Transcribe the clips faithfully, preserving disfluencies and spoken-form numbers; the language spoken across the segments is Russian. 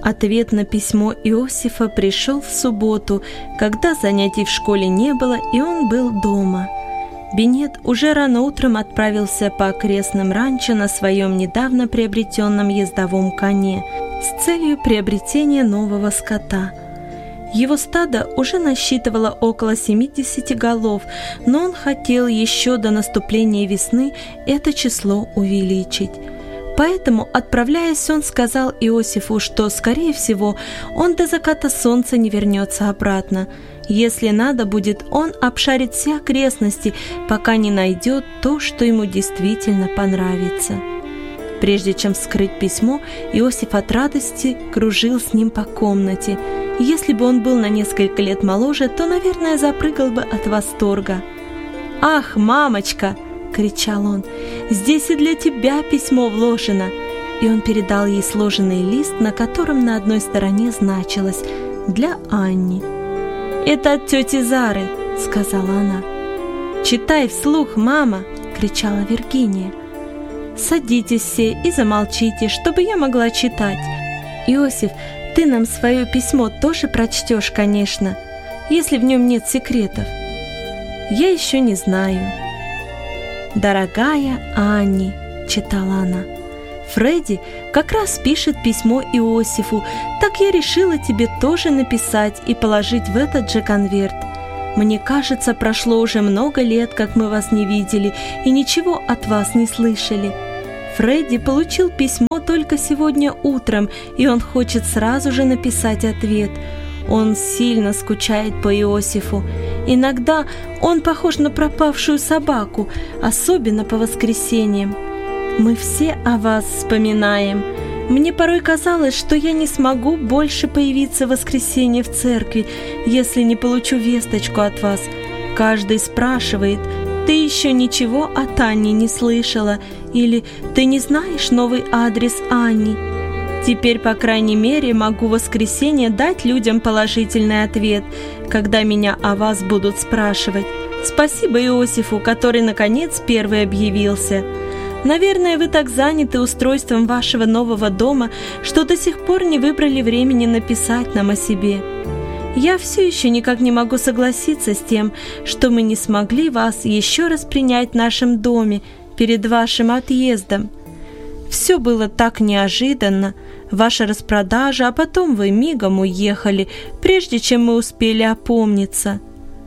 Ответ на письмо Иосифа пришел в субботу, когда занятий в школе не было, и он был дома. Беннет уже рано утром отправился по окрестным ранчо на своем недавно приобретенном ездовом коне с целью приобретения нового скота. Его стадо уже насчитывало около семидесяти голов, но он хотел еще до наступления весны это число увеличить. Поэтому, отправляясь, он сказал Иосифу, что, скорее всего, он до заката солнца не вернется обратно. Если надо будет, он обшарит все окрестности, пока не найдет то, что ему действительно понравится. Прежде чем вскрыть письмо, Иосиф от радости кружил с ним по комнате. Если бы он был на несколько лет моложе, то, наверное, запрыгал бы от восторга. «Ах, мамочка!» — кричал он. «Здесь и для тебя письмо вложено!» И он передал ей сложенный лист, на котором на одной стороне значилось «Для Анни». «Это от тети Зары», — сказала она. «Читай вслух, мама!» — кричала Виргиния. «Садитесь все и замолчите, чтобы я могла читать. Иосиф, ты нам свое письмо тоже прочтешь, конечно, если в нем нет секретов. Я еще не знаю». «Дорогая Анни», — читала она, — «Фредди как раз пишет письмо Иосифу, так я решила тебе тоже написать и положить в этот же конверт. Мне кажется, прошло уже много лет, как мы вас не видели и ничего от вас не слышали. Фредди получил письмо только сегодня утром, и он хочет сразу же написать ответ. Он сильно скучает по Иосифу. Иногда он похож на пропавшую собаку, особенно по воскресеньям. Мы все о вас вспоминаем. Мне порой казалось, что я не смогу больше появиться в воскресенье в церкви, если не получу весточку от вас. Каждый спрашивает: «Ты еще ничего от Анни не слышала?» Или «Ты не знаешь новый адрес Анни?» Теперь, по крайней мере, могу в воскресенье дать людям положительный ответ, когда меня о вас будут спрашивать. Спасибо Иосифу, который, наконец, первый объявился. Наверное, вы так заняты устройством вашего нового дома, что до сих пор не выбрали времени написать нам о себе. Я все еще никак не могу согласиться с тем, что мы не смогли вас еще раз принять в нашем доме перед вашим отъездом. Все было так неожиданно, ваша распродажа, а потом вы мигом уехали, прежде чем мы успели опомниться.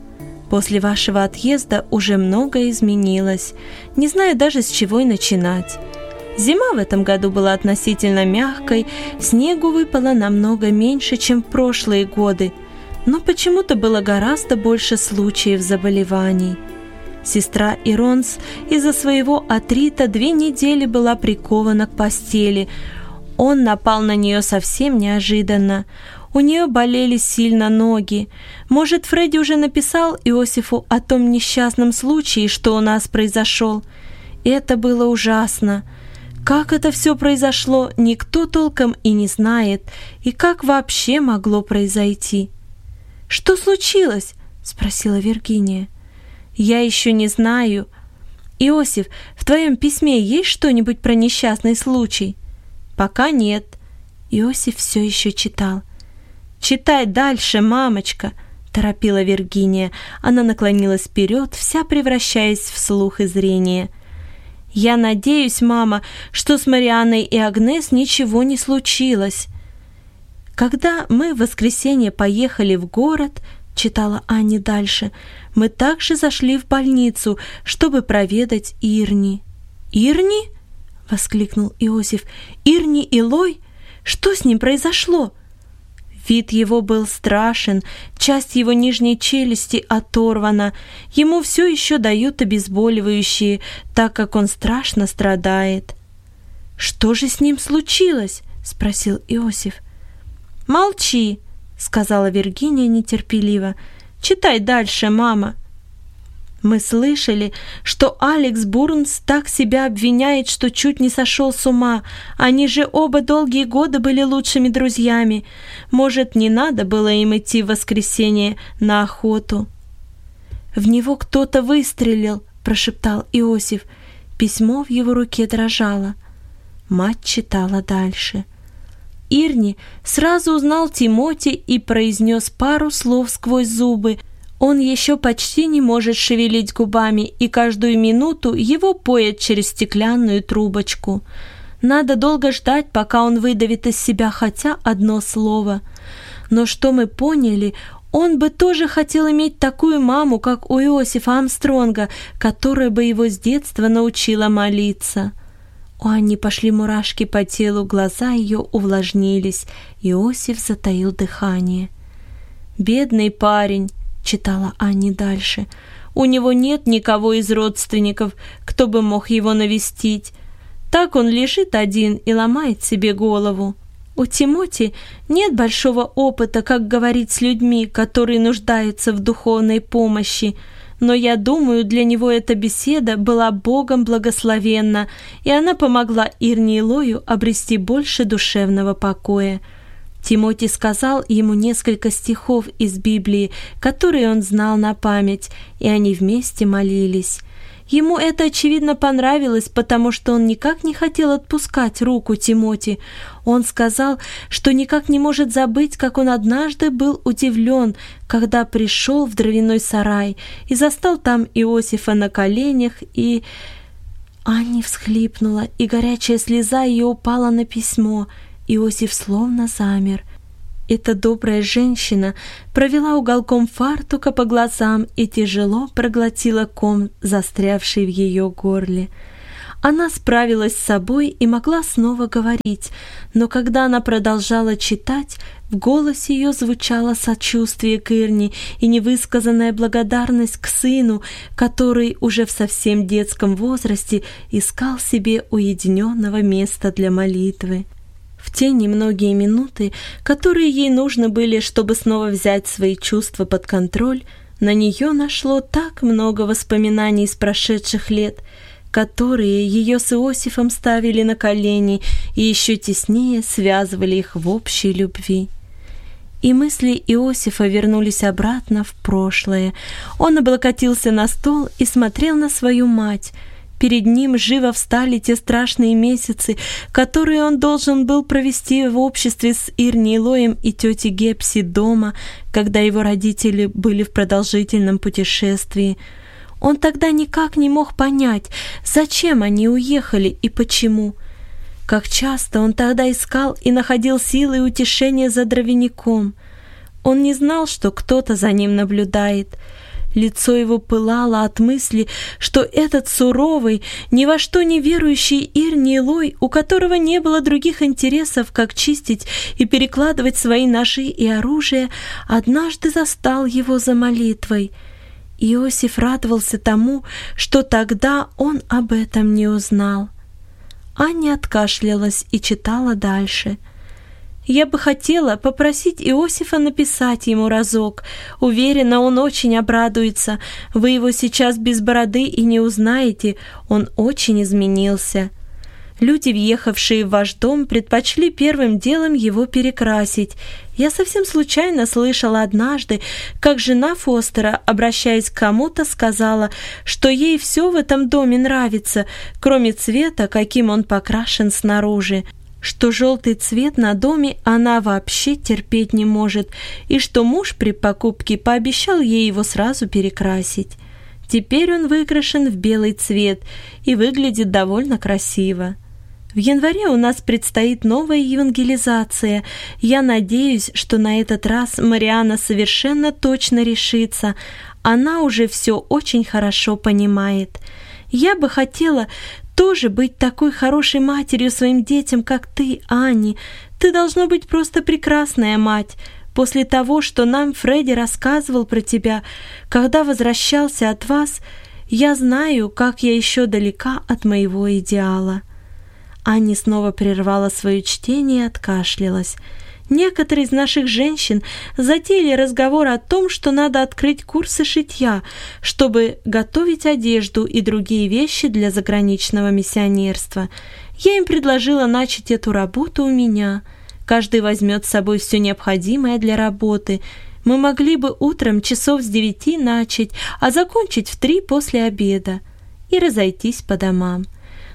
После вашего отъезда уже многое изменилось, не знаю даже, с чего и начинать. Зима в этом году была относительно мягкой, снегу выпало намного меньше, чем в прошлые годы, но почему-то было гораздо больше случаев заболеваний. Сестра Иронс из-за своего артрита две недели была прикована к постели. Он напал на нее совсем неожиданно. У нее болели сильно ноги. Может, Фредди уже написал Иосифу о том несчастном случае, что у нас произошел? Это было ужасно. Как это все произошло, никто толком и не знает. И как вообще могло произойти? «Что случилось?» — спросила Виргиния. «Я еще не знаю. Иосиф, в твоем письме есть что-нибудь про несчастный случай?» «Пока нет». Иосиф все еще читал. «Читай дальше, мамочка», — торопила Виргиния. Она наклонилась вперед, вся превращаясь в слух и зрение. «Я надеюсь, мама, что с Марианной и Агнес ничего не случилось. Когда мы в воскресенье поехали в город, — читала Анни дальше, — мы также зашли в больницу, чтобы проведать Ирни». «Ирни?» — воскликнул Иосиф. «Ирни Илой? Что с ним произошло?» Вид его был страшен, часть его нижней челюсти оторвана. Ему все еще дают обезболивающие, так как он страшно страдает. «Что же с ним случилось?» — спросил Иосиф. «Молчи», — сказала Виргиния нетерпеливо. «Читай дальше, мама». «Мы слышали, что Алекс Бурнс так себя обвиняет, что чуть не сошел с ума. Они же оба долгие годы были лучшими друзьями. Может, не надо было им идти в воскресенье на охоту?» «В него кто-то выстрелил», — прошептал Иосиф. Письмо в его руке дрожало. Мать читала дальше. Ирни сразу узнал Тимоти и произнес пару слов сквозь зубы. Он еще почти не может шевелить губами, и каждую минуту его поят через стеклянную трубочку. Надо долго ждать, пока он выдавит из себя хотя одно слово. Но что мы поняли, он бы тоже хотел иметь такую маму, как у Иосифа Армстронга, которая бы его с детства научила молиться. У Анни пошли мурашки по телу, глаза ее увлажнились. Иосиф затаил дыхание. «Бедный парень», — читала Анни дальше, — «у него нет никого из родственников, кто бы мог его навестить. Так он лежит один и ломает себе голову. У Тимоти нет большого опыта, как говорить с людьми, которые нуждаются в духовной помощи, но я думаю, для него эта беседа была Богом благословенна, и она помогла Ирни и Лою обрести больше душевного покоя». Тимоти сказал ему несколько стихов из Библии, которые он знал на память, и они вместе молились. Ему это, очевидно, понравилось, потому что он никак не хотел отпускать руку Тимоти. Он сказал, что никак не может забыть, как он однажды был удивлен, когда пришел в дровяной сарай и застал там Иосифа на коленях, и... Анни всхлипнула, и горячая слеза ее упала на письмо. Иосиф словно замер. Эта добрая женщина провела уголком фартука по глазам и тяжело проглотила ком, застрявший в ее горле. Она справилась с собой и могла снова говорить, но когда она продолжала читать, в голосе ее звучало сочувствие к Ирни и невысказанная благодарность к сыну, который уже в совсем детском возрасте искал себе уединенного места для молитвы. В те немногие минуты, которые ей нужны были, чтобы снова взять свои чувства под контроль, на нее нашло так много воспоминаний из прошедших лет, которые ее с Иосифом ставили на колени и еще теснее связывали их в общей любви. И мысли Иосифа вернулись обратно в прошлое. Он облокотился на стол и смотрел на свою мать. Перед ним живо встали те страшные месяцы, которые он должен был провести в обществе с Ирни и Лоем и тетей Гепси дома, когда его родители были в продолжительном путешествии. Он тогда никак не мог понять, зачем они уехали и почему. Как часто он тогда искал и находил силы и утешения за дровяником. Он не знал, что кто-то за ним наблюдает. Лицо его пылало от мысли, что этот суровый, ни во что не верующий Ирни и Лой, у которого не было других интересов, как чистить и перекладывать свои ножи и оружие, однажды застал его за молитвой. Иосиф радовался тому, что тогда он об этом не узнал. Аня откашлялась и читала дальше. «Я бы хотела попросить Иосифа написать ему разок. Уверена, он очень обрадуется. Вы его сейчас без бороды и не узнаете. Он очень изменился. Люди, въехавшие в ваш дом, предпочли первым делом его перекрасить. Я совсем случайно слышала однажды, как жена Фостера, обращаясь к кому-то, сказала, что ей все в этом доме нравится, кроме цвета, каким он покрашен снаружи, что желтый цвет на доме она вообще терпеть не может, и что муж при покупке пообещал ей его сразу перекрасить. Теперь он выкрашен в белый цвет и выглядит довольно красиво. В январе у нас предстоит новая евангелизация. Я надеюсь, что на этот раз Мариана совершенно точно решится. Она уже все очень хорошо понимает. Я бы хотела тоже быть такой хорошей матерью своим детям, как ты, Анни. Ты должна быть просто прекрасная мать. После того, что нам Фредди рассказывал про тебя, когда возвращался от вас, я знаю, как я еще далека от моего идеала». Анни снова прервала свое чтение и откашлялась. Некоторые из наших женщин затеяли разговор о том, что надо открыть курсы шитья, чтобы готовить одежду и другие вещи для заграничного миссионерства. Я им предложила начать эту работу у меня. Каждый возьмет с собой все необходимое для работы. Мы могли бы утром часов с девяти начать, а закончить в три после обеда и разойтись по домам.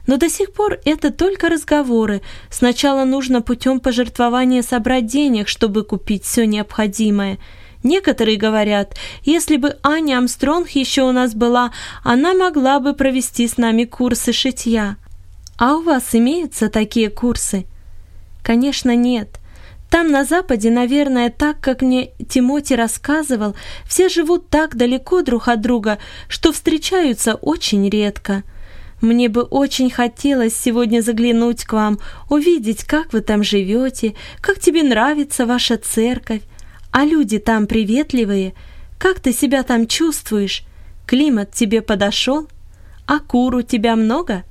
Но до сих пор это только разговоры. Сначала нужно путем пожертвования собрать денег, чтобы купить все необходимое. Некоторые говорят, если бы Аня Армстронг еще у нас была, она могла бы провести с нами курсы шитья. А у вас имеются такие курсы? Конечно, нет. Там на Западе, наверное, так, как мне Тимоти рассказывал, все живут так далеко друг от друга, что встречаются очень редко. Мне бы очень хотелось сегодня заглянуть к вам, увидеть, как вы там живете, как тебе нравится ваша церковь. А люди там приветливые. Как ты себя там чувствуешь? Климат тебе подошел? А кур у тебя много?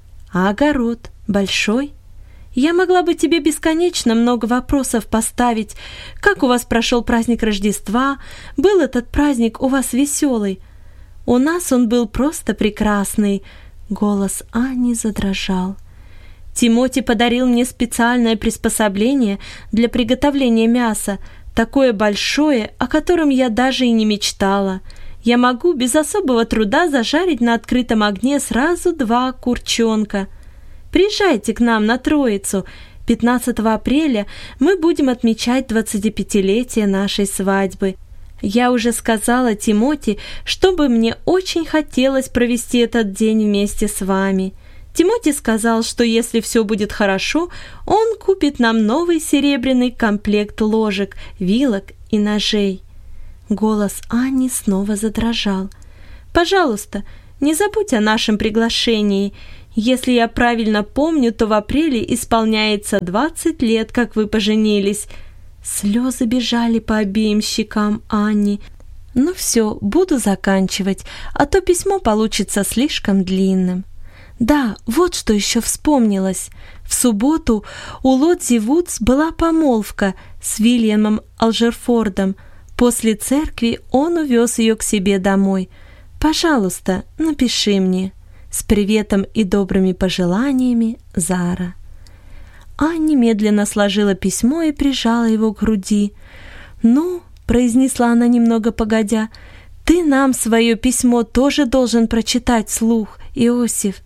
А огород большой? Я могла бы тебе бесконечно много вопросов поставить. Как у вас прошел праздник Рождества? Был этот праздник у вас веселый? У нас он был просто прекрасный. Голос Ани задрожал. Тимоти подарил мне специальное приспособление для приготовления мяса, такое большое, о котором я даже и не мечтала. Я могу без особого труда зажарить на открытом огне сразу два курчонка. Приезжайте к нам на Троицу. пятнадцатого апреля мы будем отмечать двадцатипятилетие нашей свадьбы. Я уже сказала Тимоти, чтобы мне очень хотелось провести этот день вместе с вами. Тимоти сказал, что если все будет хорошо, он купит нам новый серебряный комплект ложек, вилок и ножей. Голос Ани снова задрожал. «Пожалуйста, не забудь о нашем приглашении. Если я правильно помню, то в апреле исполняется двадцать лет, как вы поженились». Слезы бежали по обеим щекам Анни. «Ну все, буду заканчивать, а то письмо получится слишком длинным». Да, вот что еще вспомнилось. В субботу у Лодзи Вудс была помолвка с Вильямом Алджерфордом. После церкви он увез ее к себе домой. «Пожалуйста, напиши мне. С приветом и добрыми пожеланиями, Зара». Анни медленно сложила письмо и прижала его к груди. «Ну», — произнесла она немного погодя, — «ты нам свое письмо тоже должен прочитать вслух, Иосиф».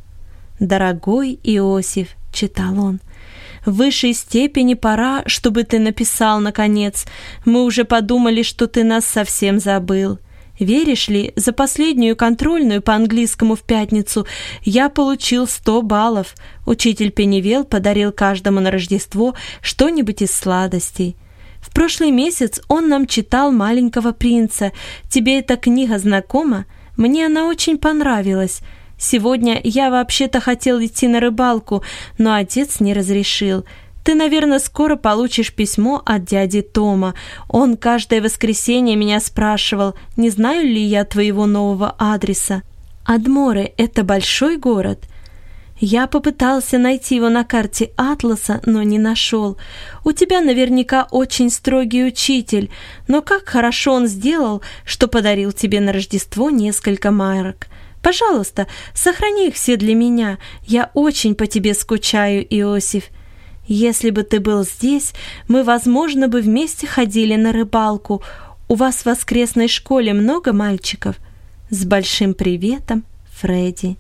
«Дорогой Иосиф», — читал он, — «в высшей степени пора, чтобы ты написал, наконец. Мы уже подумали, что ты нас совсем забыл. Веришь ли, за последнюю контрольную по английскому в пятницу я получил сто баллов. Учитель Пеннивелл подарил каждому на Рождество что-нибудь из сладостей. В прошлый месяц он нам читал «Маленького принца». Тебе эта книга знакома? Мне она очень понравилась. Сегодня я вообще-то хотел идти на рыбалку, но отец не разрешил. Ты, наверное, скоро получишь письмо от дяди Тома. Он каждое воскресенье меня спрашивал, не знаю ли я твоего нового адреса. Адморе — это большой город. Я попытался найти его на карте атласа, но не нашел. У тебя наверняка очень строгий учитель, но как хорошо он сделал, что подарил тебе на Рождество несколько марок. Пожалуйста, сохрани их все для меня. Я очень по тебе скучаю, Иосиф. Если бы ты был здесь, мы, возможно, бы вместе ходили на рыбалку. У вас в воскресной школе много мальчиков? С большим приветом, Фредди».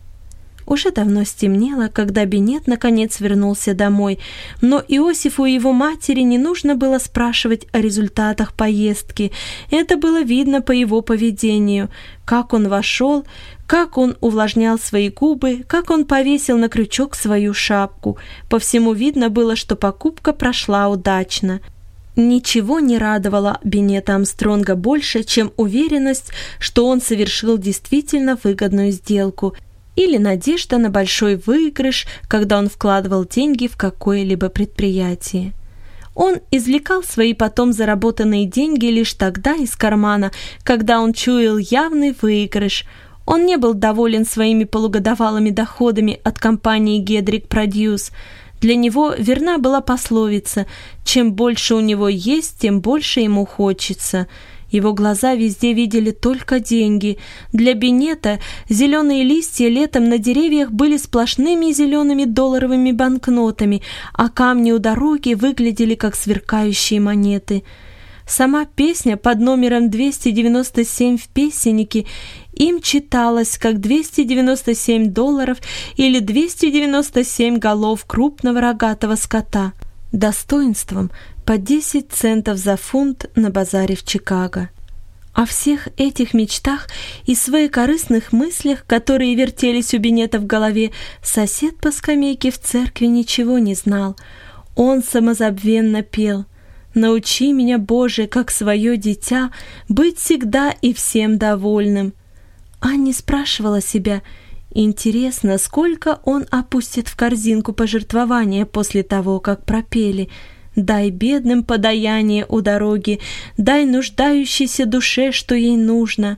Уже давно стемнело, когда Беннет наконец вернулся домой, но Иосифу и его матери не нужно было спрашивать о результатах поездки. Это было видно по его поведению. Как он вошел, как он увлажнял свои губы, как он повесил на крючок свою шапку. По всему видно было, что покупка прошла удачно. Ничего не радовало Беннета Армстронга больше, чем уверенность, что он совершил действительно выгодную сделку, или надежда на большой выигрыш, когда он вкладывал деньги в какое-либо предприятие. Он извлекал свои потом заработанные деньги лишь тогда из кармана, когда он чуял явный выигрыш. Он не был доволен своими полугодовалыми доходами от компании Gedrick Produce. Для него верна была пословица: «Чем больше у него есть, тем больше ему хочется». Его глаза везде видели только деньги. Для Беннета зеленые листья летом на деревьях были сплошными зелеными долларовыми банкнотами, а камни у дороги выглядели как сверкающие монеты. Сама песня под номером двести девяносто семь в песеннике им читалось как двести девяносто семь долларов или двести девяносто семь голов крупного рогатого скота, достоинством по десять центов за фунт на базаре в Чикаго. О всех этих мечтах и своекорыстных мыслях, которые вертелись у Беннета в голове, сосед по скамейке в церкви ничего не знал. Он самозабвенно пел: «Научи меня, Боже, как свое дитя, быть всегда и всем довольным». Анни спрашивала себя: интересно, сколько он опустит в корзинку пожертвования после того, как пропели: «Дай бедным подаяние у дороги, дай нуждающейся душе, что ей нужно».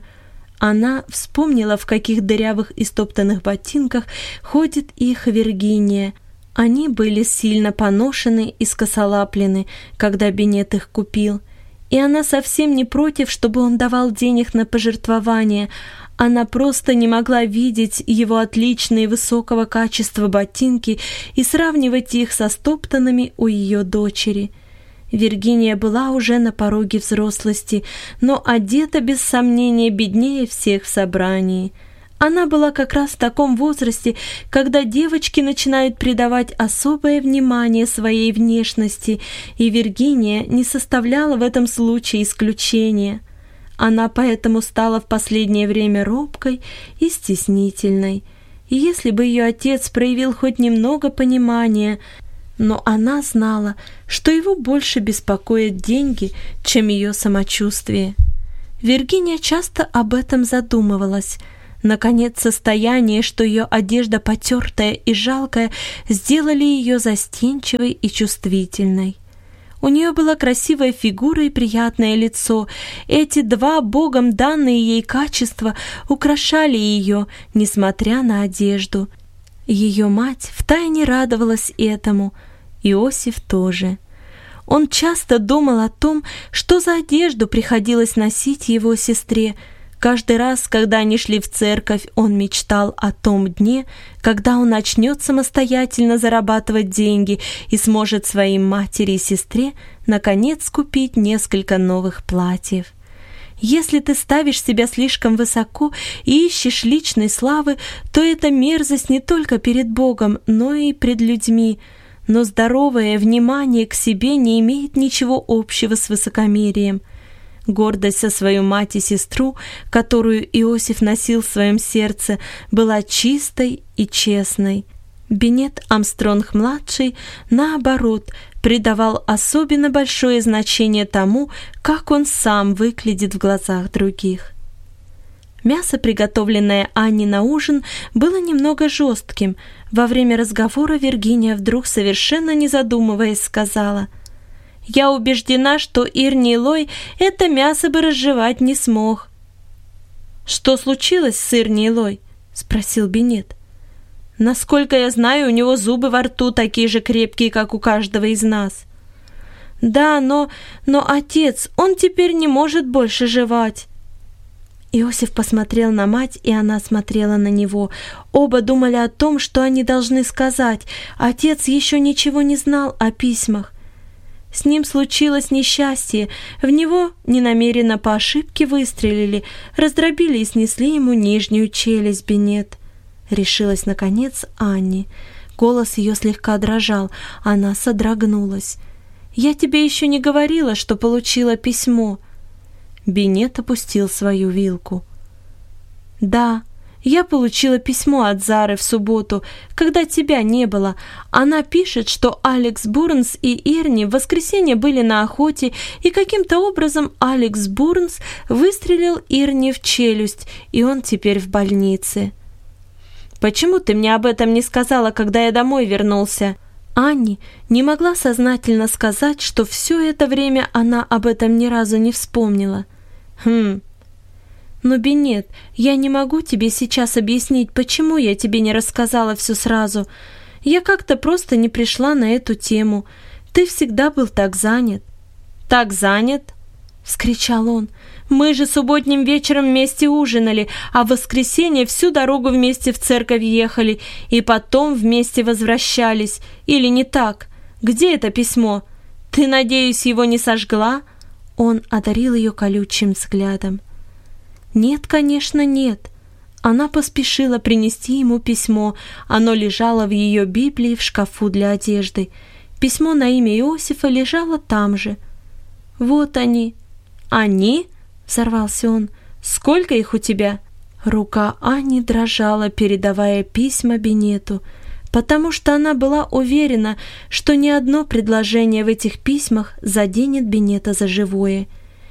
Она вспомнила, в каких дырявых и стоптанных ботинках ходит их Виргиния. Они были сильно поношены и скосолаплены, когда Беннет их купил. И она совсем не против, чтобы он давал денег на пожертвование. Она просто не могла видеть его отличные высокого качества ботинки и сравнивать их со стоптанными у ее дочери. Виргиния была уже на пороге взрослости, но одета без сомнения беднее всех в собрании. Она была как раз в таком возрасте, когда девочки начинают придавать особое внимание своей внешности, и Виргиния не составляла в этом случае исключения. Она поэтому стала в последнее время робкой и стеснительной. И если бы ее отец проявил хоть немного понимания, но она знала, что его больше беспокоят деньги, чем ее самочувствие. Виргиния часто об этом задумывалась. Наконец, состояние, что ее одежда потертая и жалкая, сделали ее застенчивой и чувствительной. У нее была красивая фигура и приятное лицо. Эти два Богом данные ей качества украшали ее, несмотря на одежду. Ее мать втайне радовалась этому, Иосиф тоже. Он часто думал о том, что за одежду приходилось носить его сестре. Каждый раз, когда они шли в церковь, он мечтал о том дне, когда он начнет самостоятельно зарабатывать деньги и сможет своей матери и сестре наконец купить несколько новых платьев. Если ты ставишь себя слишком высоко и ищешь личной славы, то это мерзость не только перед Богом, но и пред людьми. Но здоровое внимание к себе не имеет ничего общего с высокомерием. Гордость за свою мать и сестру, которую Иосиф носил в своем сердце, была чистой и честной. Беннет Армстронг-младший, наоборот, придавал особенно большое значение тому, как он сам выглядит в глазах других. Мясо, приготовленное Анне на ужин, было немного жестким. Во время разговора Виргиния вдруг, совершенно не задумываясь, сказала: «Я убеждена, что Ирни Лой это мясо бы разжевать не смог». «Что случилось с Ирни Лой?» — спросил Беннет. «Насколько я знаю, у него зубы во рту такие же крепкие, как у каждого из нас». «Да, но... но отец, он теперь не может больше жевать». Иосиф посмотрел на мать, и она смотрела на него. Оба думали о том, что они должны сказать. Отец еще ничего не знал о письмах. С ним случилось несчастье. В него ненамеренно по ошибке выстрелили, раздробили и снесли ему нижнюю челюсть, Беннет. Решилась, наконец, Анни. Голос ее слегка дрожал, она содрогнулась. «Я тебе еще не говорила, что получила письмо». Беннет опустил свою вилку. «Да, я получила письмо от Зары в субботу, когда тебя не было. Она пишет, что Алекс Бурнс и Ирни в воскресенье были на охоте, и каким-то образом Алекс Бурнс выстрелил Ирни в челюсть, и он теперь в больнице». «Почему ты мне об этом не сказала, когда я домой вернулся?» Анни не могла сознательно сказать, что все это время она об этом ни разу не вспомнила. «Хм... Но, Беннет, я не могу тебе сейчас объяснить, почему я тебе не рассказала все сразу. Я как-то просто не пришла на эту тему. Ты всегда был так занят». «Так занят?» — вскричал он. «Мы же субботним вечером вместе ужинали, а в воскресенье всю дорогу вместе в церковь ехали и потом вместе возвращались. Или не так? Где это письмо? Ты, надеюсь, его не сожгла?» Он одарил ее колючим взглядом. «Нет, конечно, нет. Она поспешила принести ему письмо. Оно лежало в ее Библии в шкафу для одежды. Письмо на имя Иосифа лежало там же. «Вот они». «Они?» — взорвался он. «Сколько их у тебя?» Рука Анни дрожала, передавая письма Беннету, потому что она была уверена, что ни одно предложение в этих письмах заденет Беннета за живое.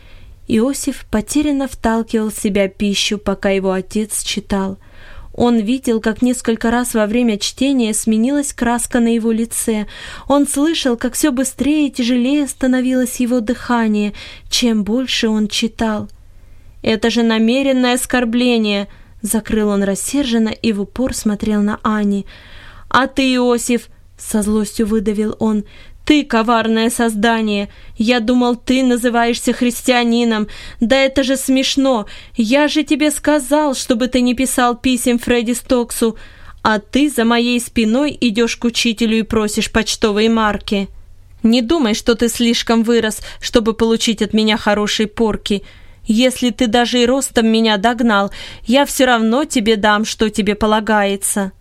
Иосиф потерянно вталкивал в себя пищу, пока его отец читал. Он видел, как несколько раз во время чтения сменилась краска на его лице. Он слышал, как все быстрее и тяжелее становилось его дыхание, чем больше он читал. «Это же намеренное оскорбление!» — закрыл он рассерженно и в упор смотрел на Анни. «А ты, Иосиф!» — со злостью выдавил он. «Ты коварное создание! Я думал, ты называешься христианином! Да это же смешно! Я же тебе сказал, чтобы ты не писал писем Фредди Стоксу, а ты за моей спиной идешь к учителю и просишь почтовые марки! Не думай, что ты слишком вырос, чтобы получить от меня хорошие порки! Если ты даже и ростом меня догнал, я все равно тебе дам, что тебе полагается!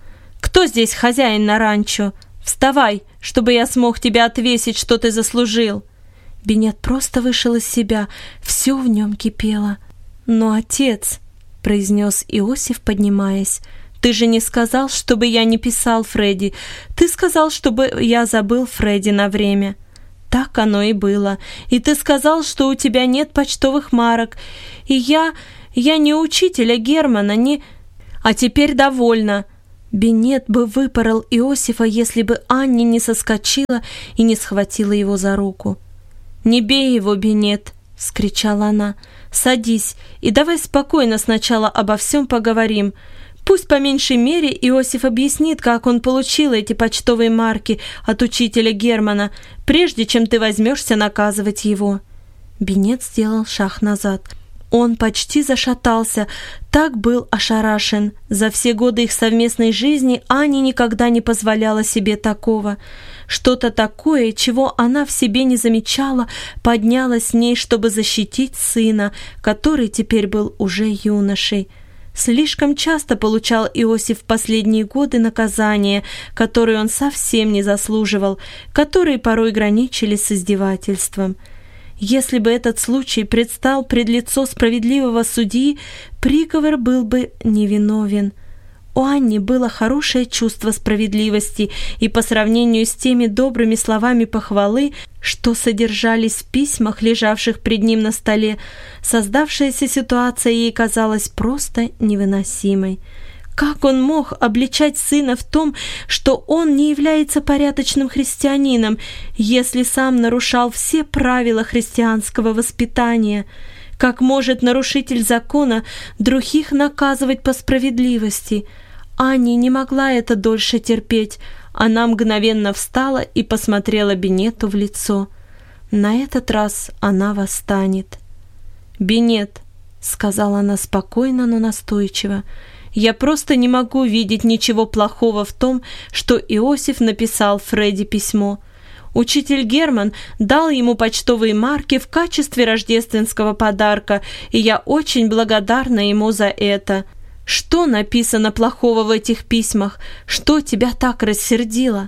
Кто здесь хозяин на ранчо? Вставай, чтобы я смог тебе отвесить, что ты заслужил!» Беннет просто вышел из себя, все в нем кипело. «Но, отец», — произнес Иосиф, поднимаясь, — «ты же не сказал, чтобы я не писал Фредди. Ты сказал, чтобы я забыл Фредди на время». «Так оно и было. И ты сказал, что у тебя нет почтовых марок. И я... я не учителя Германа, не... А теперь довольно». Беннет бы выпорол Иосифа, если бы Анни не соскочила и не схватила его за руку. «Не бей его, Беннет!» — вскричала она. «Садись, и давай спокойно сначала обо всем поговорим. Пусть по меньшей мере Иосиф объяснит, как он получил эти почтовые марки от учителя Германа, прежде чем ты возьмешься наказывать его». Беннет сделал шаг назад. Он почти зашатался, так был ошарашен. За все годы их совместной жизни Анни никогда не позволяла себе такого. Что-то такое, чего она в себе не замечала, поднялось с ней, чтобы защитить сына, который теперь был уже юношей. Слишком часто получал Иосиф в последние годы наказания, которые он совсем не заслуживал, которые порой граничили с издевательством. Если бы этот случай предстал пред лицо справедливого судьи, приговор был бы невиновен. У Анни было хорошее чувство справедливости, и по сравнению с теми добрыми словами похвалы, что содержались в письмах, лежавших пред ним на столе, создавшаяся ситуация ей казалась просто невыносимой. Как он мог обличать сына в том, что он не является порядочным христианином, если сам нарушал все правила христианского воспитания? Как может нарушитель закона других наказывать по справедливости? Анни не могла это дольше терпеть. Она мгновенно встала и посмотрела Беннету в лицо. На этот раз она восстанет. «Беннет», — сказала она спокойно, но настойчиво, — «я просто не могу видеть ничего плохого в том, что Иосиф написал Фредди письмо. Учитель Герман дал ему почтовые марки в качестве рождественского подарка, и я очень благодарна ему за это. Что написано плохого в этих письмах? Что тебя так рассердило?»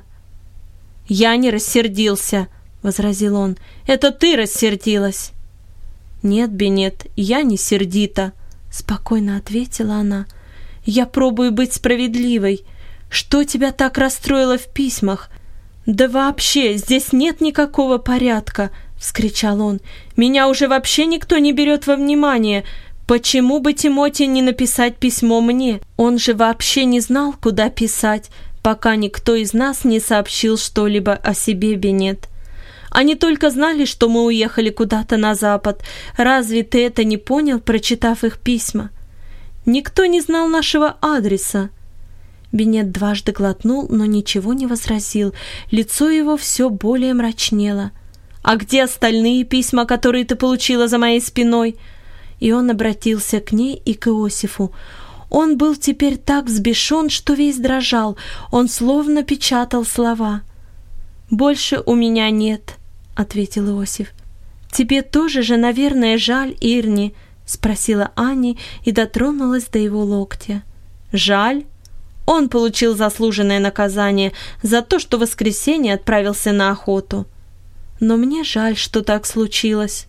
«Я не рассердился», — возразил он. «Это ты рассердилась». «Нет, Беннет, я не сердита», — спокойно ответила она. «Я пробую быть справедливой. Что тебя так расстроило в письмах?» «Да вообще, здесь нет никакого порядка!» — вскричал он. «Меня уже вообще никто не берет во внимание. Почему бы Тимоте не написать письмо мне? Он же вообще не знал, куда писать, пока никто из нас не сообщил что-либо о себе, Беннет. Они только знали, что мы уехали куда-то на запад. Разве ты это не понял, прочитав их письма? Никто не знал нашего адреса». Беннет дважды глотнул, но ничего не возразил. Лицо его все более мрачнело. «А где остальные письма, которые ты получила за моей спиной?» И он обратился к ней и к Иосифу. Он был теперь так взбешен, что весь дрожал. Он словно печатал слова. «Больше у меня нет», — ответил Иосиф. «Тебе тоже же, наверное, жаль Ирни», — — спросила Анни и дотронулась до его локтя. «Жаль. Он получил заслуженное наказание за то, что в воскресенье отправился на охоту. Но мне жаль, что так случилось».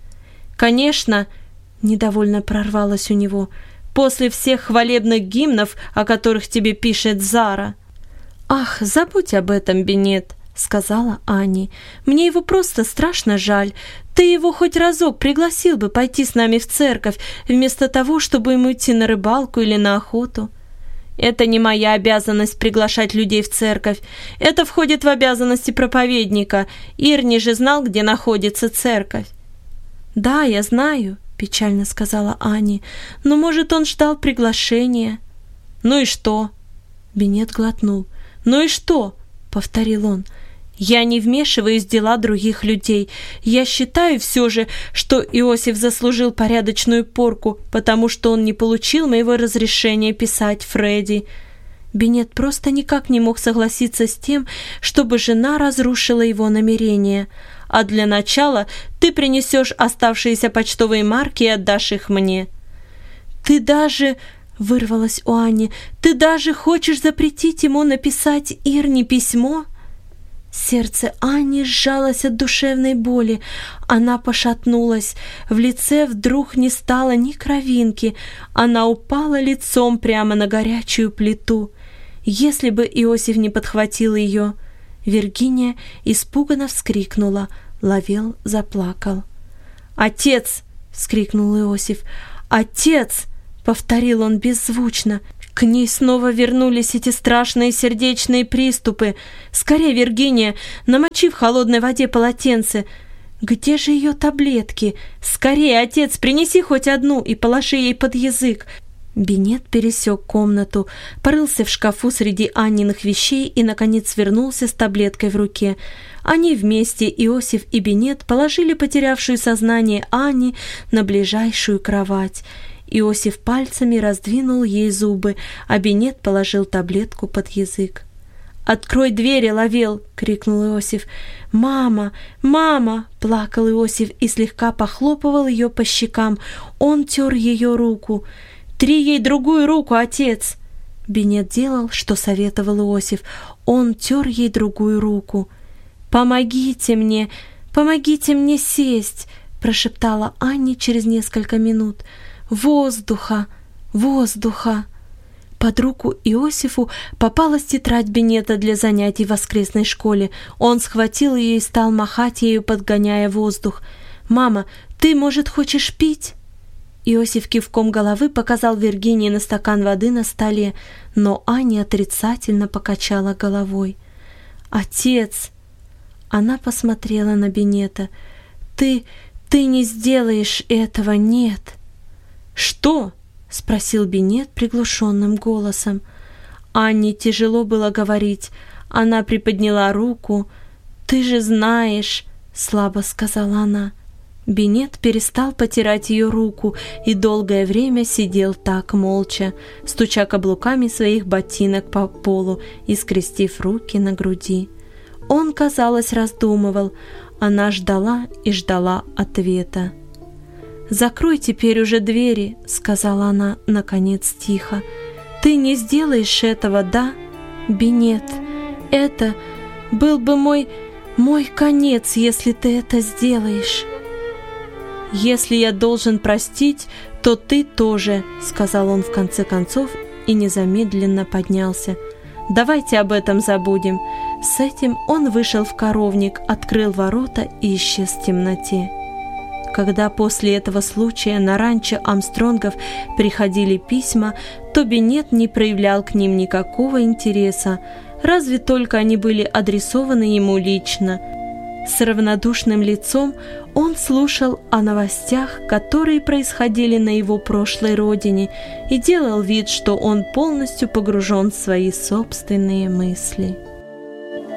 «Конечно», — недовольно прорвалось у него, — «после всех хвалебных гимнов, о которых тебе пишет Зара». «Ах, забудь об этом, Беннет», — сказала Анни. «Мне его просто страшно жаль. Ты его хоть разок пригласил бы пойти с нами в церковь, вместо того, чтобы ему идти на рыбалку или на охоту». «Это не моя обязанность приглашать людей в церковь. Это входит в обязанности проповедника. Ирни же знал, где находится церковь». «Да, я знаю», — печально сказала Анни, — «но, может, он ждал приглашения». «Ну и что?» Беннет глотнул. «Ну и что?» — повторил он. «Я не вмешиваюсь в дела других людей. Я считаю все же, что Иосиф заслужил порядочную порку, потому что он не получил моего разрешения писать Фредди». Беннет просто никак не мог согласиться с тем, чтобы жена разрушила его намерения. «А для начала ты принесешь оставшиеся почтовые марки и отдашь их мне». «Ты даже...» — вырвалась у Анни. «Ты даже хочешь запретить ему написать Ирне письмо?» Сердце Анни сжалось от душевной боли. Она пошатнулась. В лице вдруг не стало ни кровинки. Она упала лицом прямо на горячую плиту. Если бы Иосиф не подхватил ее... Виргиния испуганно вскрикнула. Лавел заплакал. «Отец!» — вскрикнул Иосиф. «Отец!» — повторил он беззвучно. К ней снова вернулись эти страшные сердечные приступы. «Скорее, Виргиния, намочи в холодной воде полотенце. Где же ее таблетки? Скорее, отец, принеси хоть одну и положи ей под язык». Беннет пересек комнату, порылся в шкафу среди Анниных вещей и, наконец, вернулся с таблеткой в руке. Они вместе, Иосиф и Беннет, положили потерявшую сознание Анни на ближайшую кровать. Иосиф пальцами раздвинул ей зубы, а Беннет положил таблетку под язык. «Открой двери, Лавел!» — крикнул Иосиф. «Мама! Мама!» — плакал Иосиф и слегка похлопывал ее по щекам. Он тер ее руку. «Три ей другую руку, отец!» Беннет делал, что советовал Иосиф. Он тер ей другую руку. «Помогите мне! Помогите мне сесть!» — прошептала Анни через несколько минут. «Воздуха! Воздуха!» Под руку Иосифу попалась тетрадь Беннета для занятий в воскресной школе. Он схватил ее и стал махать ею, подгоняя воздух. «Мама, ты, может, хочешь пить?» Иосиф кивком головы показал Виргинии на стакан воды на столе, но Аня отрицательно покачала головой. «Отец!» Она посмотрела на Беннета. «Ты... ты не сделаешь этого, нет!» «Что?» — спросил Беннет приглушенным голосом. Анне тяжело было говорить. Она приподняла руку. «Ты же знаешь!» — слабо сказала она. Беннет перестал потирать ее руку и долгое время сидел так молча, стуча каблуками своих ботинок по полу и скрестив руки на груди. Он, казалось, раздумывал. Она ждала и ждала ответа. «Закрой теперь уже двери», — сказала она, наконец, тихо. «Ты не сделаешь этого, да, Беннет? Это был бы мой... мой конец, если ты это сделаешь». «Если я должен простить, то ты тоже», — сказал он в конце концов и незамедленно поднялся. «Давайте об этом забудем». С этим он вышел в коровник, открыл ворота и исчез в темноте. Когда после этого случая на ранчо Армстронгов приходили письма, то Беннет не проявлял к ним никакого интереса, разве только они были адресованы ему лично. С равнодушным лицом он слушал о новостях, которые происходили на его прошлой родине, и делал вид, что он полностью погружен в свои собственные мысли.